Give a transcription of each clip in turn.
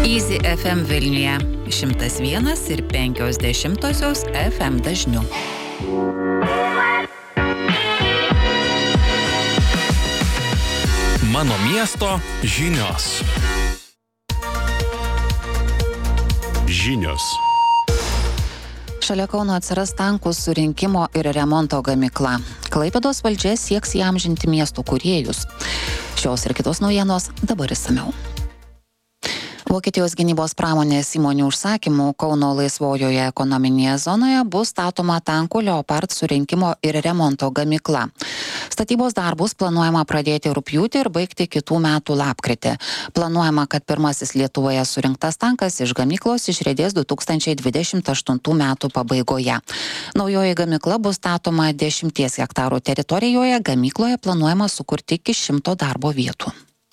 Easy FM Vilniuje 101,5 FM dažniu. Mano miesto žinios. Žinios. Šalia Kauno atsiras tankų surinkimo ir remonto gamykla. Klaipėdos valdžia sieks įamžinti miestų kūrėjus. Šios ir kitos naujienos dabar išsamiau. Vokietijos gynybos pramonės įmonių užsakymų Kauno laisvojoje ekonominėje zonoje bus statoma tankų Leopard surinkimo ir remonto gamykla. Statybos darbus planuojama pradėti rugpjūtį ir baigti kitų metų lapkritį. Planuojama, kad pirmasis Lietuvoje surinktas tankas iš gamyklos išriedės 2028 metų pabaigoje. Naujoji gamykla bus statoma 10 hektarų teritorijoje, gamykloje planuojama sukurti iki 100 darbo vietų.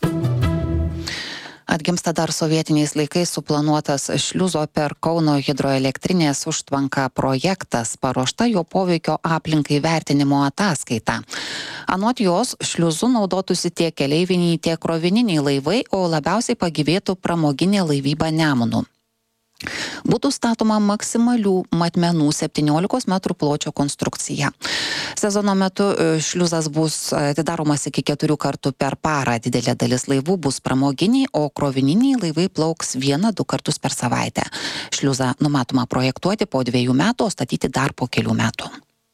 Atgimsta dar sovietiniais laikais suplanuotas šliuzo per Kauno hidroelektrinės užtvanką projektas, paruošta jo poveikio aplinkai vertinimo ataskaita. Anot jos, šliuzu naudotųsi tiek keleiviniai, tiek krovininiai laivai, o labiausiai pagyvėtų pramoginė laivyba Nemunu. Būtų statoma maksimalių matmenų 17 metrų pločio konstrukcija. Sezono metu šliuzas bus atidaromas iki 4 kartų per parą. Didelė dalis laivų bus pramoginiai, o krovininiai laivai plauks 1-2 kartus per savaitę. Šliuzą numatoma projektuoti po 2 metų, o statyti dar po kelių metų.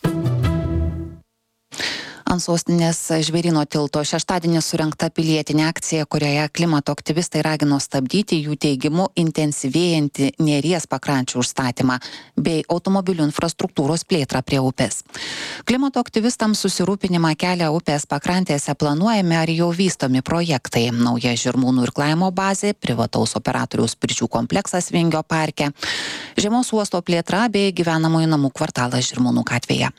Ant sostinės Žvėryno tilto šeštadienį surengta pilietinė akcija, kurioje klimato aktyvistai ragino stabdyti jų teigimu intensyvėjantį Neries pakrančių užstatymą bei automobilių infrastruktūros plėtrą prie upės. Klimato aktyvistams susirūpinimą kelia upės pakrantėse planuojami ar jau vystomi projektai. Nauja Žirmūnų irklavimo bazė, privataus operatoriaus pirčių kompleksas Vingio parke, Žiemos uosto plėtra bei gyvenamųjų namų kvartalas Žirmūnų gatvėje.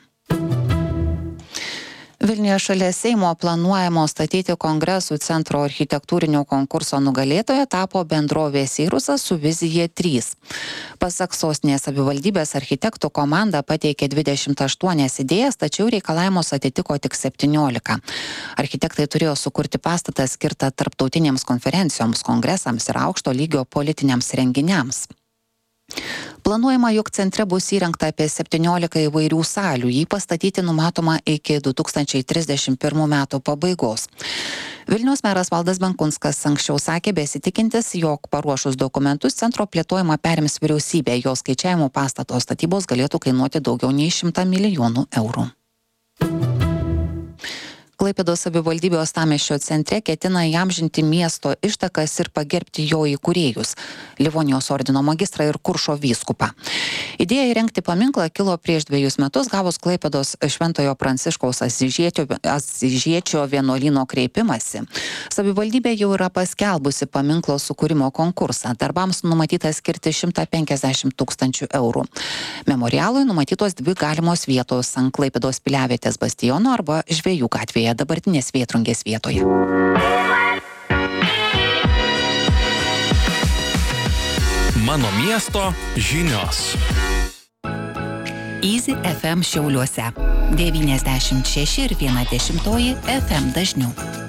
Vilniuje šalia Seimo planuojamo statyti Kongresų centro architektūrinio konkurso nugalėtoja tapo bendrovė Seirusas su vizija 3. Pasak sostinės savivaldybės architektų komanda pateikė 28 idėjas, tačiau reikalavimus atitiko tik 17. Architektai turėjo sukurti pastatą skirtą tarptautinėms konferencijoms, kongresams ir aukšto lygio politiniams renginiams. Planuojama, jog centre bus įrengta apie 17 įvairių salių, jį pastatyti numatoma iki 2031 metų pabaigos. Vilniaus meras Valdas Benkunskas anksčiau sakė besitikintis, jog paruošus dokumentus centro plėtojimą perims vyriausybė, jo skaičiavimų pastato statybos galėtų kainuoti daugiau nei 100 milijonų eurų. Klaipėdos savivaldybė Uostamiesčio centre ketina įamžinti miesto ištakas ir pagerbti jo įkūrėjus – Livonijos ordino magistrą ir Kuršo vyskupą. Idėja įrengti paminklą kilo prieš 2 metus gavus Klaipėdos Šventojo Pranciškaus Asyžiečio vienuolyno kreipimąsi. Savivaldybė jau yra paskelbusi paminklo sukūrimo konkursą. Darbams numatyta skirti 150 000 eurų. Memorialui numatytos 2 galimos vietos ant Klaipėdos piliavietės bastiono arba Žvejų gatvėje, dabartinės Vėtrungės vietoje. Mano miesto žinios. Easy FM Šiauliuose 96,1 FM dažniu.